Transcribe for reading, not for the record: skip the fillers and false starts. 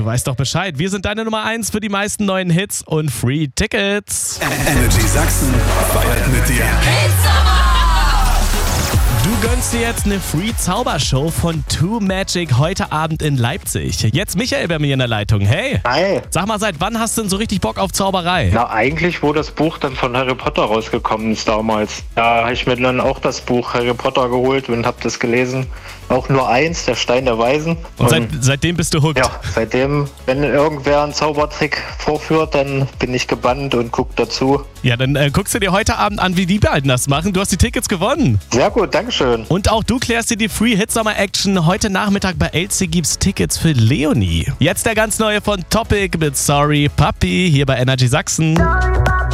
Du weißt doch Bescheid. Wir sind deine Nummer 1 für die meisten neuen Hits und Free Tickets. Energy Sachsen feiert mit dir. Du gönnst dir jetzt eine Free-Zaubershow von Too Magic heute Abend in Leipzig. Jetzt Michael bei mir in der Leitung. Hey. Hi. Sag mal, seit wann hast du denn so richtig Bock auf Zauberei? Na, eigentlich, wo das Buch dann von Harry Potter rausgekommen ist damals. Da habe ich mir dann auch das Buch Harry Potter geholt und habe das gelesen. Auch nur eins, der Stein der Weisen. Und seitdem bist du hooked? Ja, seitdem, wenn irgendwer einen Zaubertrick vorführt, dann bin ich gebannt und guck dazu. Ja, dann guckst du dir heute Abend an, wie die beiden das machen. Du hast die Tickets gewonnen. Sehr gut, Dankeschön. Und auch du klärst dir die Free Hit Summer Action. Heute Nachmittag bei Elsie gibt's Tickets für Leonie. Jetzt der ganz neue von Topic mit Sorry Puppy hier bei Energy Sachsen.